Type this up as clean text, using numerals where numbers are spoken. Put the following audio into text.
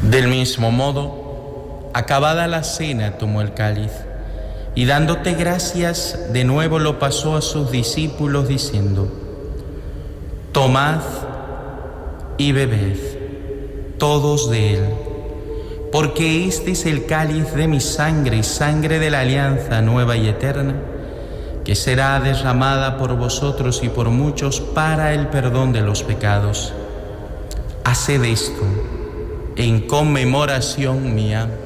Del mismo modo, acabada la cena, tomó el cáliz y dándote gracias, de nuevo lo pasó a sus discípulos diciendo: Tomad y bebed todos de él, porque este es el cáliz de mi sangre, sangre de la alianza nueva y eterna, que será derramada por vosotros y por muchos para el perdón de los pecados. Haced esto en conmemoración mía.